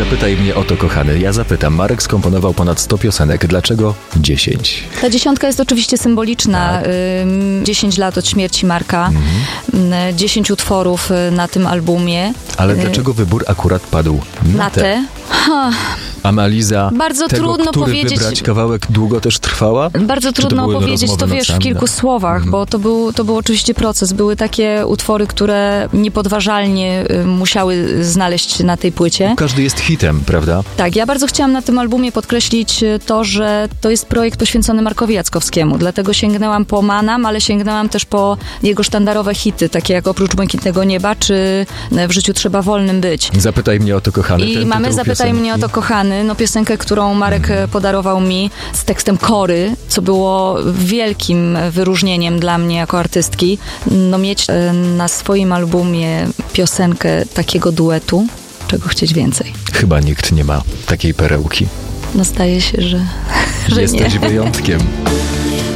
Zapytaj mnie o to, kochany. Ja zapytam. Marek skomponował ponad 100 piosenek. Dlaczego 10? Ta 10 jest oczywiście symboliczna. Tak. 10 lat od śmierci Marka. 10 utworów na tym albumie. Ale dlaczego wybór akurat padł na te? Analiza bardzo tego, trudno który powiedzieć. Wybrać kawałek długo też trwała? Bardzo trudno powiedzieć to, wiesz, w kilku słowach, bo to był oczywiście proces. Były takie utwory, które niepodważalnie musiały znaleźć się na tej płycie. Każdy jest hitem, prawda? Tak, ja bardzo chciałam na tym albumie podkreślić to, że to jest projekt poświęcony Markowi Jackowskiemu. Dlatego sięgnęłam po Manam, ale sięgnęłam też po jego sztandarowe hity, takie jak Oprócz błękitnego nieba, czy W życiu trzeba wolnym być. Zapytaj mnie o to, kochany. I mamy Zapytaj mnie o to, kochany. Piosenkę, którą Marek podarował mi z tekstem Kory, co było wielkim wyróżnieniem dla mnie jako artystki. Mieć na swoim albumie piosenkę takiego duetu, czego chcieć więcej. Chyba nikt nie ma takiej perełki. Zdaje się, że Jesteś nie. wyjątkiem.